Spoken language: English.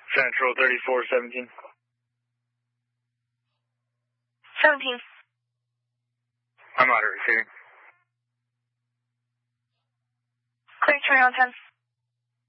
Central 3417. 17. I'm on receiving. Clear, turn on 10.